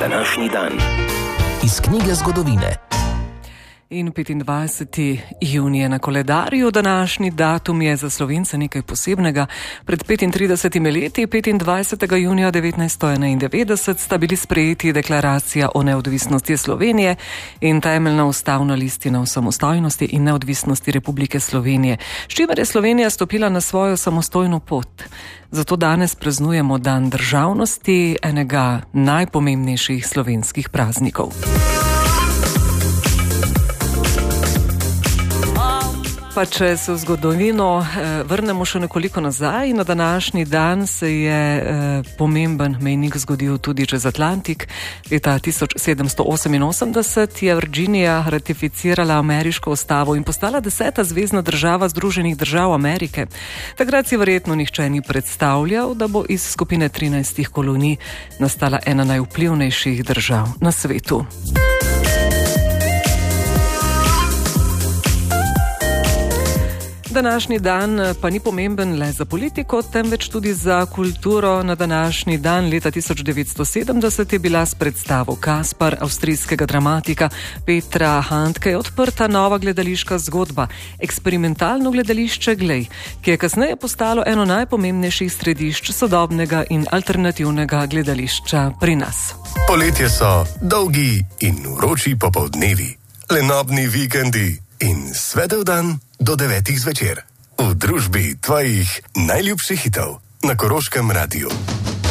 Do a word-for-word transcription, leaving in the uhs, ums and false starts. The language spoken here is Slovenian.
današnji dan. Iz knjige zgodovine. In petindvajseti junij je na koledarju. Današnji datum je za Slovence nekaj posebnega. Pred petintridesetimi leti, petindvajsetega junija devetnajststo enaindevetdeset, sta bili sprejeti deklaracija o neodvisnosti Slovenije in temeljna ustavna listina o samostojnosti in neodvisnosti Republike Slovenije, s čimer je Slovenija stopila na svojo samostojno pot. Zato danes praznujemo dan državnosti, enega najpomembnejših slovenskih praznikov. Pa če se v zgodovino eh, vrnemo še nekoliko nazaj, na današnji dan se je eh, pomemben mejnik zgodil tudi čez Atlantik. Leta tisoč sedemsto oseminosemdeset je Virginija ratificirala ameriško ustavo in postala deseta zvezna država Združenih držav Amerike. Takrat si verjetno nihče ni predstavljal, da bo iz skupine trinajstih kolonij nastala ena najvplivnejših držav na svetu. Današnji dan pa ni pomemben le za politiko, temveč tudi za kulturo. Na današnji dan leta tisoč devetsto sedemdeset je bila s predstavo Kaspar avstrijskega dramatika Petra Handke odprta nova gledališka zgodba, eksperimentalno gledališče Glej, ki je kasneje postalo eno najpomembnejših središč sodobnega in alternativnega gledališča pri nas. Poletje so dolgi in vroči popoldnevi, lenobni vikendi in svetel dan do devetih zvečer. V družbi tvojih najljubših hitov na Koroškem radiju.